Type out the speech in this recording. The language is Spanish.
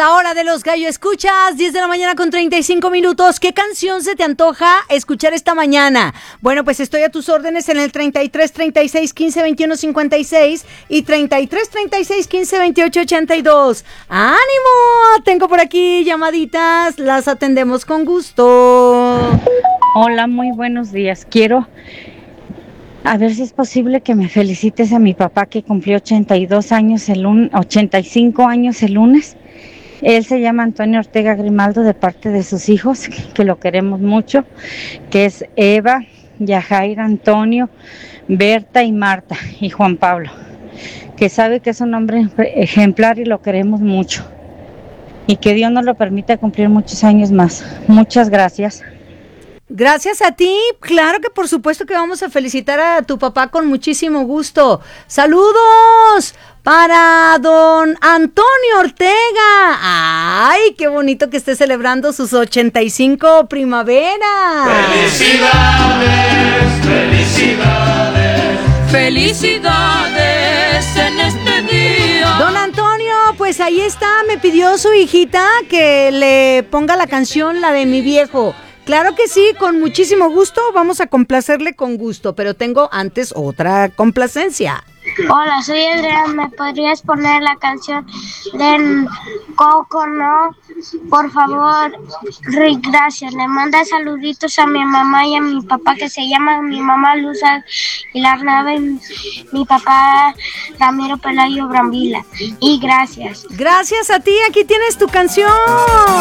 la hora de los gallo escuchas, 10 de la mañana con 35 minutos. ¿Qué canción se te antoja escuchar esta mañana? Bueno, pues estoy a tus órdenes en el 33 36 15 21 56 y 33 36 15 28 82. ¡Ánimo! Tengo por aquí llamaditas, las atendemos con gusto. Hola, muy buenos días. Quiero a ver si es posible que me felicites a mi papá que cumplió 85 años el lunes. Él se llama Antonio Ortega Grimaldo de parte de sus hijos, que lo queremos mucho, que es Eva, Yajaira, Antonio, Berta y Marta y Juan Pablo, que sabe que es un hombre ejemplar y lo queremos mucho. Y que Dios nos lo permita cumplir muchos años más. Muchas gracias. Gracias a ti, claro que por supuesto que vamos a felicitar a tu papá con muchísimo gusto. ¡Saludos para don Antonio Ortega! ¡Ay, qué bonito que esté celebrando sus 85 primaveras! ¡Felicidades, felicidades! ¡Felicidades en este día! Don Antonio, pues ahí está, me pidió su hijita que le ponga la canción, la de Mi Viejo. Claro que sí, con muchísimo gusto, vamos a complacerle con gusto, pero tengo antes otra complacencia. Hola, soy Adrián, ¿me podrías poner la canción de Coco, no? Por favor, Rick, gracias. Le manda saluditos a mi mamá y a mi papá, que se llama mi mamá Luz Aguilar Nava y mi papá Ramiro Pelayo Brambila. Y gracias. Gracias a ti, aquí tienes tu canción.